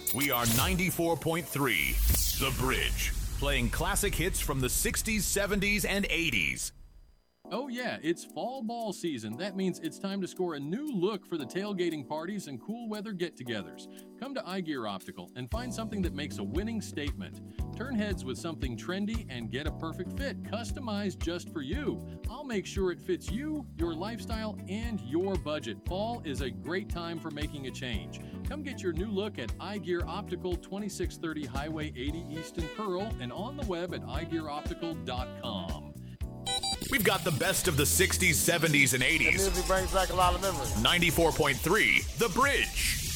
We are 94.3, The Bridge, playing classic hits from the 60s, 70s, and 80s. Oh yeah, it's fall ball season. That means it's time to score a new look for the tailgating parties and cool weather get-togethers. Come to iGear Optical and find something that makes a winning statement. Turn heads with something trendy and get a perfect fit, customized just for you. I'll make sure it fits you, your lifestyle, and your budget. Fall is a great time for making a change. Come get your new look at iGear Optical, 2630 Highway 80 East in Pearl, and on the web at iGearOptical.com. We've got the best of the 60s, 70s, and 80s. The music brings back a lot of memories. 94.3, The Bridge.